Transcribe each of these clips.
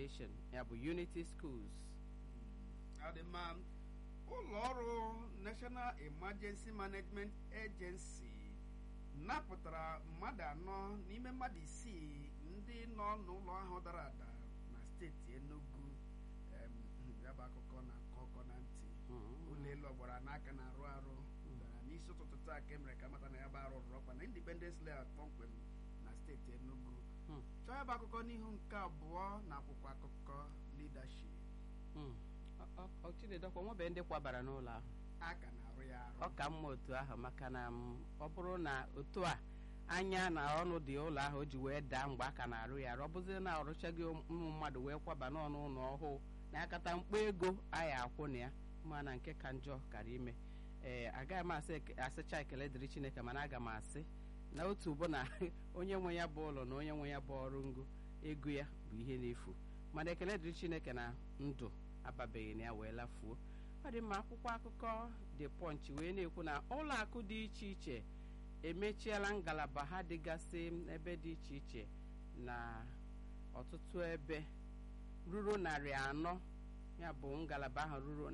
Nation, ya bụ Unity Schools. Adịma ụlọ ọrụ National Emergency Management Agency napụtara mmadụ 4 n'ime mmadụ 6 ndị nọ n'ụlọ ahụ dara ada na steeti Enugu. Ya bụ akụkọ na-akọ na ntị. Ụlọ elu ọgbara n'aka na-arụ arụ dara n'isi ụtụtụ taa ka emere ka mata na ya bụ arụ rụrụ ọkwa na Independence Layout kpọmkwem na steeti Enugu. Chọọ ya bụ akụkọ n'ihu nke abụọ na akwụkwọ akụkọ Leadership. Chinedokwa nwebe ndị kwabara n'ụlọ ahụ A ka na-arụ ya arụ. ọ ka mma otu ahụ maka na ọ bụrụ na otu a anya na ọnụ dị ụlọ ahụ o ji wee daa mgbe a ka na-arụ ya arụ, ọ bụzi na ọrụchaghị ụmụ mmadụ wee kwaba n'ọnụ ụlọ ọhụụ na akata mkpa ego anyị akwụ na ya mana nke ka njọ kara ime. Agaghị m asịcha ekele dịrị Chineke, mana aga m asị na otu bụ na onye nwe ya bụ ụlọ na onye nwe ya bụ ọrụ ngo ego ya bụ ihe n'efu, mana ekele dịrị Chineke na ndụ ababeghị na ya wee lafuo. Ọ dị mma, akwụkwọ akụkọ The Punch wee na-ekwu na ụlọ akụ dị iche iche emechiela ngalaba ha dịgasị ebe dị iche iche na ọtụtụ ebe ruru 400, ya bụ ngalaba ahụ ruru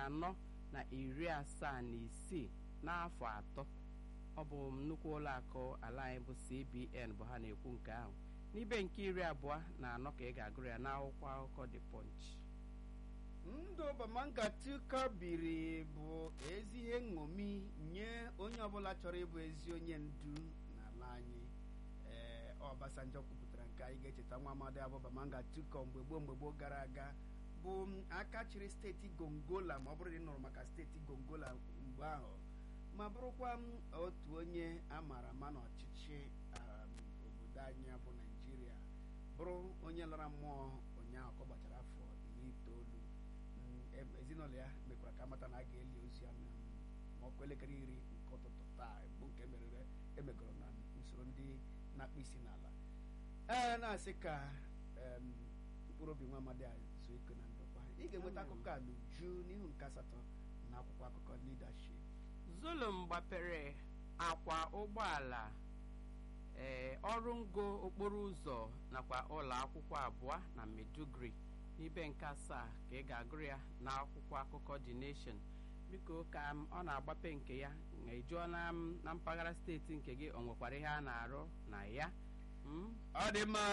476 n'afọ 3. Ọ bụ nnukwu ụlọ akụ ala anyị bụ CBN bụ ha na-ekwu nke ahụ. N'ibe nke 24 ka ị ga-agụrụ ya n'akwụkwọ akụkọ The Punch. Ndụ Bamanga Tuka biri bụ ezi ihe nṅomi nye onye ọbụla chọrọ ịbụ ezi onye ndu n'ala anyị. Obasanjo kwupụtara nke anyị ga-echeta nwa amadi abụ Bamanga Tuka mgbe gboo gara aga bụ aka chịrị steeti Gongola, ma ọ bụrụ na ị nụrụ maka steeti Gongola mgbe ahụ, ma bụrụkwa otu onye a mara ama n'ọchịchị obodo anyị bụ Naijiria, bụrụ onye lara mmụọ ụnyaahụ ka ọ gbachara afọ 19. Ezinụlọ ya mekwara ka amata na a ga-eli ozu ya ma ọkụ elekere 10 nke ụtụtụ taa, bụ nke emegoro na usoro ndị na-akpụ isi n'ala. Na-asị ka mkpụrụ obi nwa amadi zuo ike na ndokwa. Ị ga-enweta akụkọ a n'uju n'ihu nke 8 na akwụkwọ akụkọ Leadership. Zulum gbapere akwa ụgbọala, ọrụ ngo okporo ụzọ nakwa ụlọ akwụkwọ 2 na Maiduguri. N'ibe nke 7 ka ị ga-agụrụ ya n'akwụkwọ akụkọ The Nation. Biko ka ọ na-agbape nke ya ejụọ na mpaghara steeti nke gị, o nwekwara ihe a na-arụ na ya. Ọ dị mma.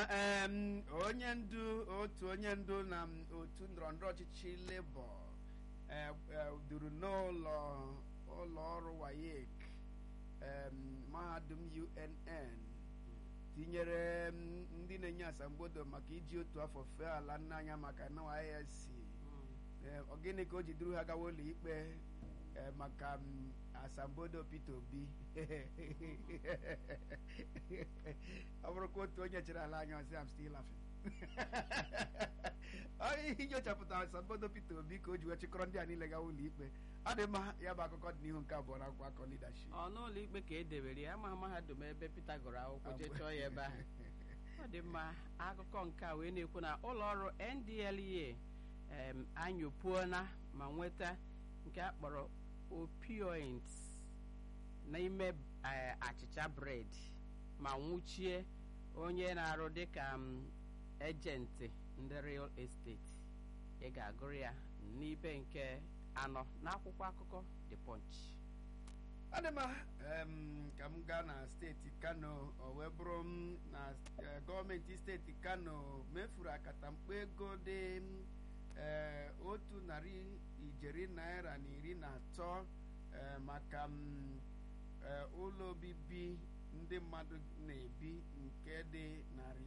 Otu onye ndu na otu ndọrọndọrọ ọchịchị Labour duru n'ụlọ ọrụ WAEC mahadum UNN tinyere ndị na-enye asambodo maka iji otu afọ fee ala nna anya maka NYSC. Gịnị ka o ji duru ha gawa ụlọ ikpe maka asambodo Peter Obi? Ọ bụrụkwa otu onye chere ala anya, I'm still laughing. Ihe nyochapụtara asambodo Peter Obi ka o ji wee chịkọrọ ndị a niile gawa ụlọ ikpe. Ọ dị mma, ya bụ akụkọ dị n'ihu nke 2 na akwụkwọ akụkọ Leadership. N'ụlọ ikpe ka e debere ya, ma mahadum ebe Peter gụrụ akwụkwọ jee chọọ ya ebe ahụ. Ọ dị mma, akụkọ nke a wee na-ekwu na ụlọ ọrụ NDLEA anyụpụona ma nweta nke a kpọrọ opioids n'ime achịcha bred, ma nwụchie onye na-arụ dịka ejenti ndị real estate. Ị ga-agụrụ ya n'ibe nke 4 n'akwụkwọ akụkọ The Punch. Adịma, ka m gaa na steeti Kano. O wee bụrụ na gọọmenti steeti Kano mefuru akatamkpo ego dị 113 maka ụlọ obibi ndị mmadụ na-ebi nke dị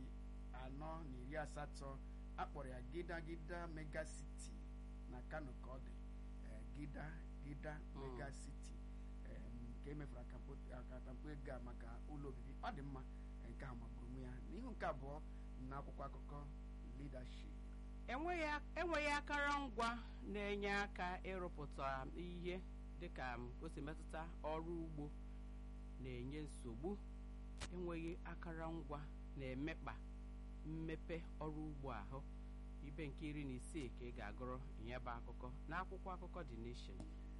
480. Akpọrọ ya Gida Megacity na Kano ka ọ dị. Gida Megacity nke emefuru akatamkpo ego a maka ụlọ obibi. Ọ dị mma, nke ahụ magburu onwe ya n'ihu nke 2 na akwụkwọ akụkọ Leadership. Enweghị akụrụngwa na-enye aka ịrụpụta ihe dịka o si metụta ọrụ ugbo na-enye nsogbu. Enweghị akụrụngwa na-emekpa mmepe ọrụ ugbo ahụ. Ibe nke 16 ka ị ga-agụrụ ihe bụ akụkọ n'akwụkwọ akụkọ The Nation.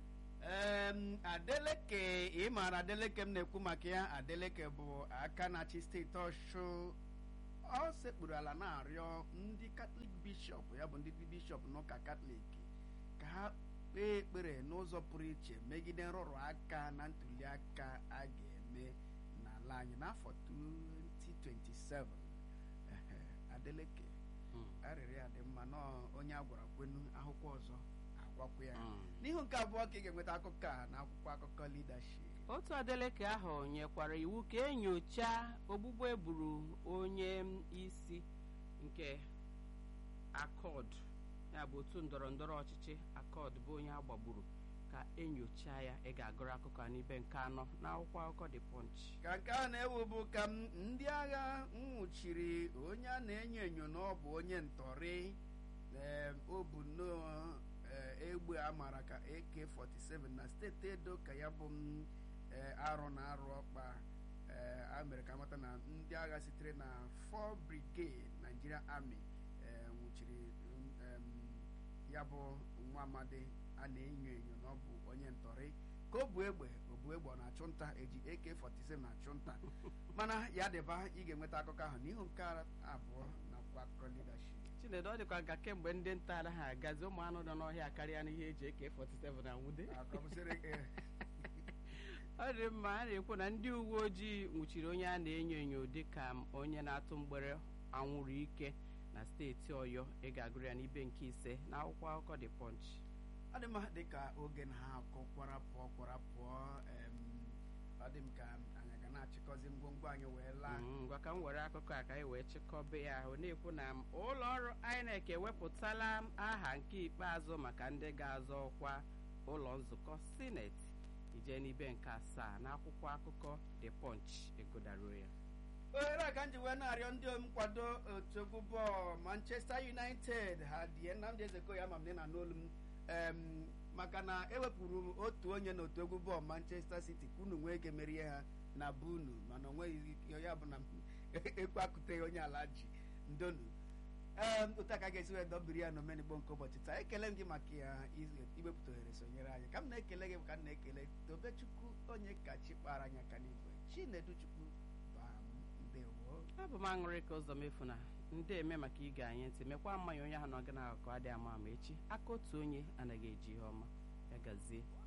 Adeleke, ị maara Adeleke m na-ekwu maka ya. Adeleke bụ aka na-achị steeti Ọshụ. Ọ sekpuru ala na-arịọ ndị Catholic Bishop bishọp ya bụ ndị bishọp n'ụka katọlik ka ha kpee ekpere n'ụzọ pụrụ iche megide nrụrụ aka na ntuli aka a ga-eme n'ala anyị n'afọ 2027. Adeleke arịrị ya dị mma na onye a gwara kwenu akwụkwọ ọzọ agwakwa ya. N'ihu nke abụọ ka ị ga-enweta akụkọ a na akwụkwọ akụkọ Leadership. otu Adeleke ahụ nyekwara iwu ka enyocha ogbugbu egburu onye isi nke Accord, ya bụ otu ndọrọ ndọrọ ọchịchị Accord bụ onye agbagburu, ka enyocha ya. Ị ga-agụrụ akụkọ a n'ibe nke 4 n'akwụkwọ akụkọ The Punch. Ka nke a na-ewu bụ ka ndị agha nwụchiri onye a na-enyo enyo na ọ bụ onye ntọrị o bu nnọọ egbe a maara ka AK-47 na steeti Edo, ka ya bụ arụ na arụ ọkpa a mere ka amata na ndị agha sitere na 4 Brigade Nigeria Army nwụchiri ya bụ nwa amadi a na-enyo enyo na ọ bụ onye ntọrị, ka o bu egbe ọ na-achụ nta, eji AK-47 na-achụ nta. Mana ya dịba, ị ga-enweta akụkọ ahụ n'ihu nke 2 na akụkọ Leadership. Chinedu, ọ dịkwa ka kemgbe ndị nta anaghị agazi, ụmụ anụ nọ n'ọhịa karịa n'ihe eji AK-47 anwude. Ọ dị mma, a na-ekwu na ndị uwe ojii nwụchiri onye a na-enyo enyo dịka onye na-atụ mgbere anwụrụ ike na steeti Ọyọ. Ị ga-agụrụ ya n'ibe nke 5 na akwụkwọ akụkọ The Punch. Ọ dị mma, dịka oge na ha akụ kwarapụọ ọ dị m ka anyị ga na-achịkọzi ngwongwo anyị wee laa. Ngwa ka m were akụkọ a ka anyị wee chịkọbe ya ahụ, na-ekwu na ụlọ ọrụ INEC ewepụtala aha nke ikpeazụ maka ndị ga-azọ ọkwa ụlọ nzukọ sineti. Ije n'ibe nke 7 n'akwụkwọ akụkọ The Punch egodaruo ya. Ohere a ka m ji wee na-arịọ ndị nkwado otu egwu bọọlụ Manchester United ha die Nnamdi Ezekoya ma m na n'olu m maka na ewepụrụ m otu onye n'otu egwu bọọlụ Manchester City ka unu nwee ike merie ha na bunu, mana onweghị ya bụ na ekwe akụteghị onye ala ji ndonu. Otu aka ga-esi wee dọbiri ya n'omenigbo nke ụbọchị taa. Ekele m gị maka ya iwepụta ohere sonyere anyị. Ka m na-ekele gị ka m na-ekele Tobechukwu onye kachi kpara anya aka n'igwe, Chinedu Chukwu ndewo. Abụ m aṅụrị ka ụzọ mefu na ndị eme maka ige anyị ntị, mekwa mmanya onye ahụ na ọgana akụkọ adịghị ama ama echi aka otu onye anaghị eji ihe ọma ya gazie.